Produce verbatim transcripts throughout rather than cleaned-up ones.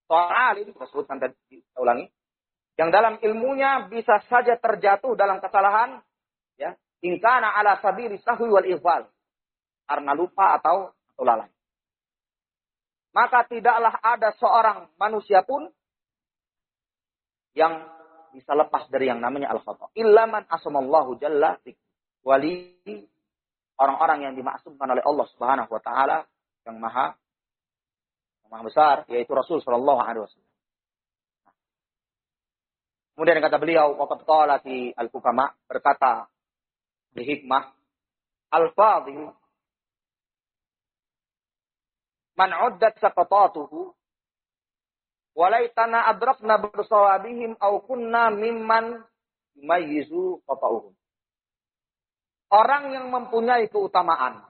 Seorang alim, kita sebutkan tadi, kita ulangi, yang dalam ilmunya bisa saja terjatuh dalam kesalahan, ya, in kana ala sabili sahwi wal ihfal, karena lupa atau, atau lalai. Maka tidaklah ada seorang manusia pun yang bisa lepas dari yang namanya al-khata. Illa man asamallahu jalla wali, orang-orang yang dimaksumkan oleh Allah Subhanahu wa taala yang maha yang maha besar, yaitu Rasul sallallahu alaihi wasallam. Kemudian kata beliau, waqad qala fi al-hukama, berkata di hikmah, al-fadhil man uddat saqatatuhu walaitana adrakna bersawabihim aw kunna mimman yumayyizu qata'uhum. Orang yang mempunyai keutamaan.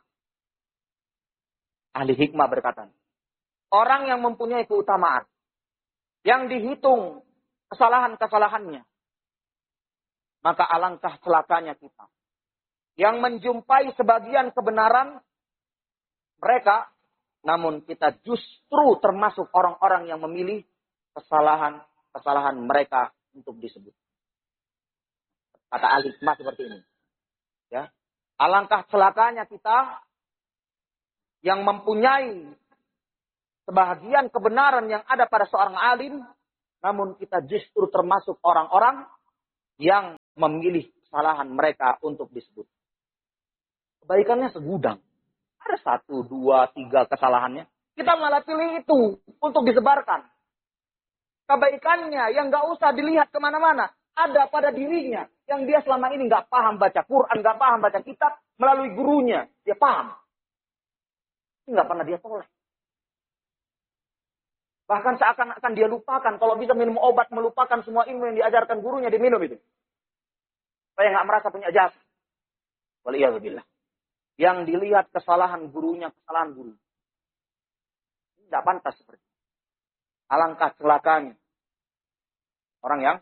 Ahli hikmah berkata, orang yang mempunyai keutamaan, yang dihitung kesalahan-kesalahannya, maka alangkah celakanya kita yang menjumpai sebagian kebenaran mereka, namun kita justru termasuk orang-orang yang memilih kesalahan-kesalahan mereka untuk disebut. Kata ahli hikmah seperti ini. Ya, alangkah celakanya kita yang mempunyai sebagian kebenaran yang ada pada seorang alim, namun kita justru termasuk orang-orang yang memilih kesalahan mereka untuk disebut. Kebaikannya segudang. Ada satu, dua, tiga kesalahannya. Kita malah pilih itu untuk disebarkan. Kebaikannya yang gak usah dilihat kemana-mana. Ada pada dirinya. Yang dia selama ini gak paham baca Quran, gak paham baca kitab. Melalui gurunya, dia paham. Ini gak pernah dia toleh. Bahkan seakan-akan dia lupakan. Kalau bisa minum obat, melupakan semua ilmu yang diajarkan gurunya, diminum itu. Supaya nggak merasa punya jasa. Waliyahzubillah. Yang dilihat kesalahan gurunya, kesalahan guru. Tidak pantas seperti itu. Alangkah celakanya. Orang yang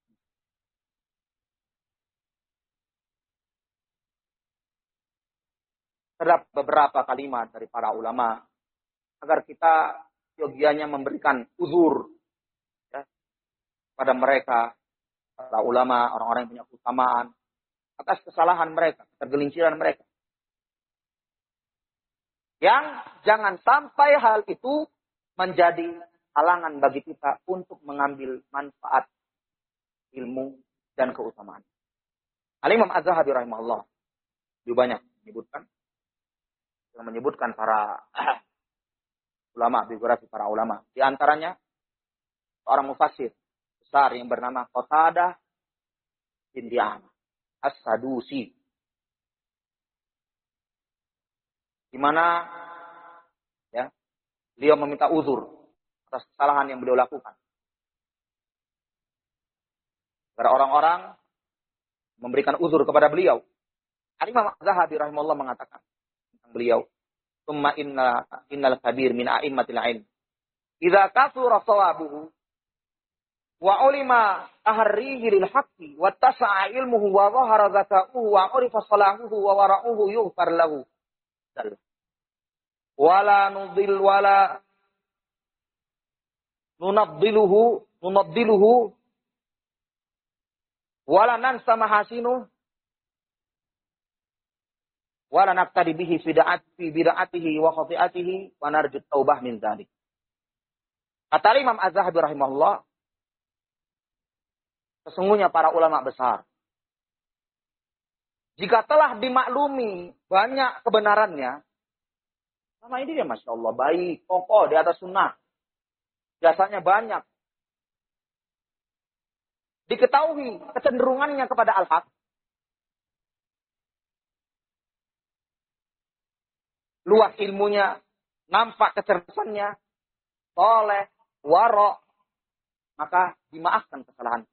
terdapat beberapa kalimat dari para ulama agar kita yogianya memberikan uzur, ya, pada mereka, para ulama, orang-orang yang punya keutamaan, atas kesalahan mereka, ketergelinciran mereka. Yang jangan sampai hal itu menjadi halangan bagi kita untuk mengambil manfaat ilmu dan keutamaan. Al-Imam Az-Zahabi rahimahullah lebih banyak menyebutkan, yang menyebutkan para ulama, biografi para ulama. Di antaranya seorang mufassir besar yang bernama Qatadah bin Di'amah As-Sadusi. Di mana ya, beliau meminta uzur atas kesalahan yang beliau lakukan. Agar orang-orang memberikan uzur kepada beliau. Al-Imam Az-Zahabi rahimahullah mengatakan tentang beliau, "Tsumma inna innal kabir min a'immatil ilm. Idza kasura shawabuhu wa ulima ahrihi lil haqqi wa tasa'a ilmuhu wa dhahara zaka'uhu wa urifa salahuhu wa wara'uhu yughfar lahu. Wala nudil wala nunaddiluhu nunaddiluhu wala nansa mahasinu wala naqtadi bihi fi bid'atihi wa khati'atihi wa narju taubah min dzalik." Kata Imam Az-Zahabi rahimahullah, sesungguhnya para ulama besar, jika telah dimaklumi banyak kebenarannya, sama ini dia Masya Allah, baik, kokoh di atas sunnah, jasanya banyak, diketahui kecenderungannya kepada al-haq, luas ilmunya, nampak kecerdasannya, soleh, warok, maka dimaafkan kesalahan.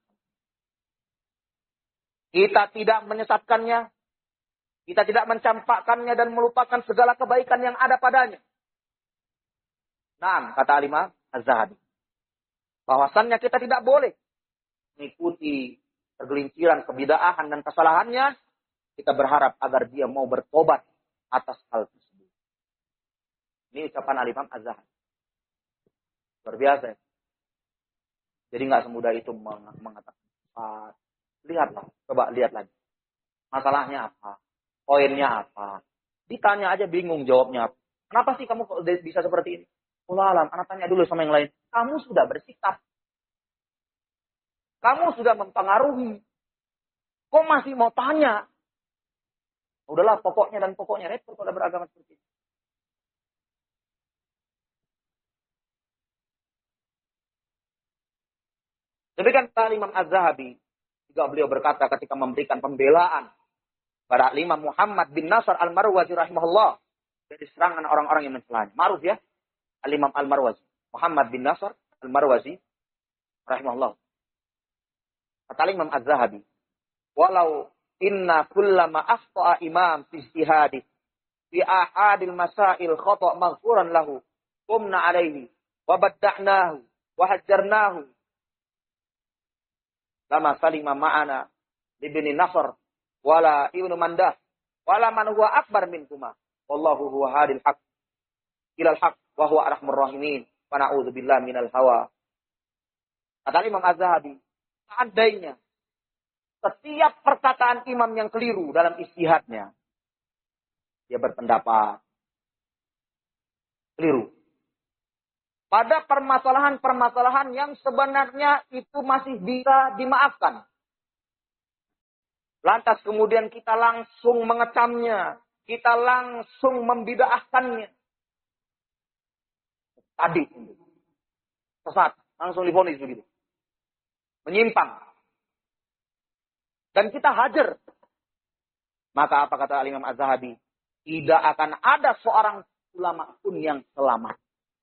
Kita tidak menyesatkannya, kita tidak mencampakkannya dan melupakan segala kebaikan yang ada padanya. Nah, kata Al-Imam Az-Zahabi, bahwasannya kita tidak boleh mengikuti tergelinciran kebidaahan dan kesalahannya. Kita berharap agar dia mau bertobat atas hal tersebut. Ini ucapan Al-Imam Az-Zahabi. Luar biasa. Jadi nggak semudah itu meng- mengatakan. Ah, lihatlah, coba lihat lagi. Masalahnya apa? Poinnya apa? Ditanya aja bingung jawabnya. Kenapa sih kamu kok bisa seperti ini? Allah alam, anak tanya dulu sama yang lain. Kamu sudah bersikap. Kamu sudah mempengaruhi. Kok masih mau tanya? Udahlah, pokoknya dan pokoknya repot kalau beragama seperti itu. Demikian kata Imam Az-Zahabi. Juga beliau berkata ketika memberikan pembelaan pada Imam Muhammad bin Nasr Al-Marwazi rahimahullah. Dari serangan orang-orang yang mencelanya. Ma'ruf ya. Al-Imam Al-Marwazi. Muhammad bin Nasr Al-Marwazi rahimahullah. Kata Imam Az-Zahabi. Walau inna kullama akhta'a imam fi ijtihadi fi ahadil masail khata' maghfuran lahu. Qumna alaihi. Wa badda'nahu. Wa hajjarnahu. Lama salima ma'ana. Ibni Nasr. Wala ibnu Mandah. Wala man huwa akbar minkuma. Wallahu huwa hadil haq. Ilal haq. Wa huwa arhamur rahimin. Wa na'udzubillah minal hawa. Kata Imam Az-Zahabi. Seandainya. Setiap perkataan imam yang keliru dalam ijtihadnya. Dia berpendapat. Keliru. Pada permasalahan-permasalahan yang sebenarnya itu masih bisa dimaafkan. Lantas kemudian kita langsung mengecamnya. Kita langsung membid'ahkannya. Tadi. Sesat. Langsung divonis begitu. Menyimpang. Dan kita hajar. Maka apa kata Imam Az-Zahabi? Tidak akan ada seorang ulama pun yang selamat.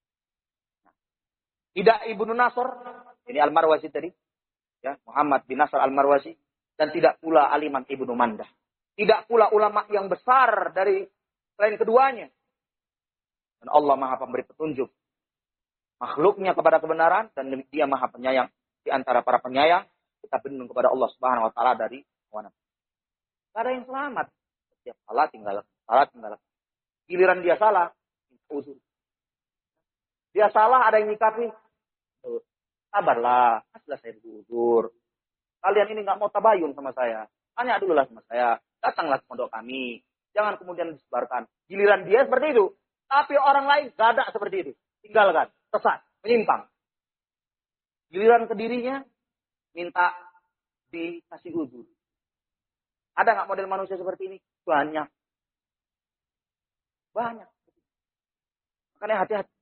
Tidak Ibnu Nasr. Ini Al-Marwazi tadi. Ya, Muhammad bin Nasr Al-Marwazi. Dan tidak pula Al-Imam Ibnu Mandah. Tidak pula ulama yang besar dari selain keduanya. Dan Allah maha pemberi petunjuk. Makhluknya kepada kebenaran. Dan dia maha penyayang. Di antara para penyayang. Kita berlindung kepada Allah Subhanahu Wa Taala dari mana? Tidak ada yang selamat. Setiap salah tinggal, salah tinggal. Giliran dia salah, uzur. Dia salah ada yang nyikapi. Sabarlah, aslah saya uzur. Kalian ini nggak mau tabayun sama saya. Tanya dulu lah sama saya. Datanglah ke pondok kami. Jangan kemudian disebarkan. Giliran dia seperti itu. Tapi orang lain gak ada seperti itu. Tinggalkan, sesat, menyimpang. Giliran ke dirinya, minta dikasih uzur. Ada nggak model manusia seperti ini? Banyak. Banyak. Makanya hati-hati.